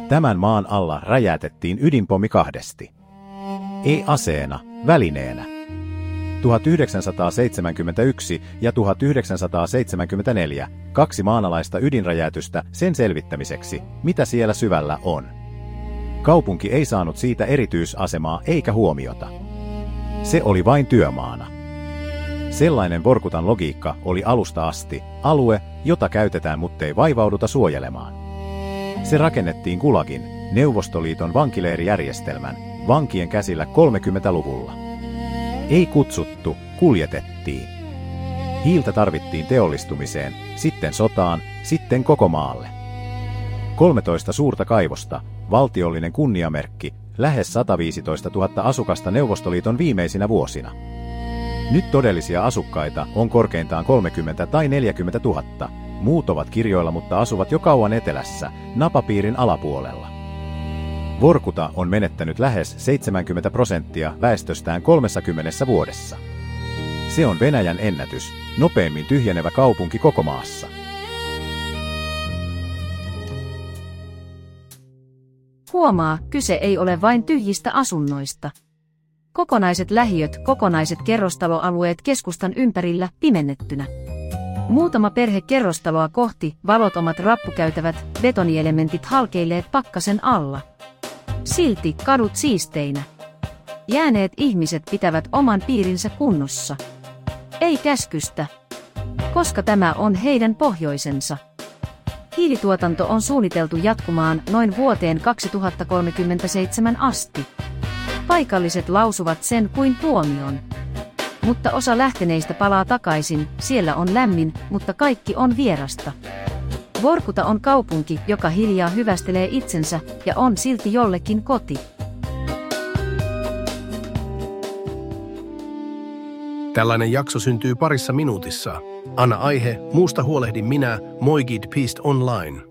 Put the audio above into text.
Tämän maan alla räjäytettiin ydinpommi 2. Ei aseena, välineenä. 1971 ja 1974 2 maanalaista ydinräjäytystä sen selvittämiseksi, mitä siellä syvällä on. Kaupunki ei saanut siitä erityisasemaa eikä huomiota. Se oli vain työmaana. Sellainen Vorkutan logiikka oli alusta asti, alue, jota käytetään muttei vaivauduta suojelemaan. Se rakennettiin Gulagin, Neuvostoliiton vankileirijärjestelmän, vankien käsillä 30-luvulla. Ei kutsuttu, kuljetettiin. Hiiltä tarvittiin teollistumiseen, sitten sotaan, sitten koko maalle. 13 suurta kaivosta, valtiollinen kunniamerkki, lähes 115 000 asukasta Neuvostoliiton viimeisinä vuosina. Nyt todellisia asukkaita on korkeintaan 30 tai 40 000. Muut ovat kirjoilla, mutta asuvat jo kauan etelässä, napapiirin alapuolella. Vorkuta on menettänyt lähes 70% väestöstään 30 vuodessa. Se on Venäjän ennätys, nopeimmin tyhjenevä kaupunki koko maassa. Huomaa, kyse ei ole vain tyhjistä asunnoista. Kokonaiset lähiöt, kokonaiset kerrostaloalueet keskustan ympärillä pimennettynä. Muutama perhe kerrostaloa kohti, valottomat rappukäytävät, betonielementit halkeilleet pakkasen alla. Silti kadut siisteinä. Jääneet ihmiset pitävät oman piirinsä kunnossa. Ei käskystä. Koska tämä on heidän pohjoisensa. Hiilituotanto on suunniteltu jatkumaan noin vuoteen 2037 asti. Paikalliset lausuvat sen kuin tuomion. Mutta osa lähteneistä palaa takaisin, siellä on lämmin, mutta kaikki on vierasta. Vorkuta on kaupunki, joka hiljaa hyvästelee itsensä ja on silti jollekin koti. Tällainen jakso syntyy parissa minuutissa. Anna aihe, muusta huolehdin minä, Moigid Peace Online.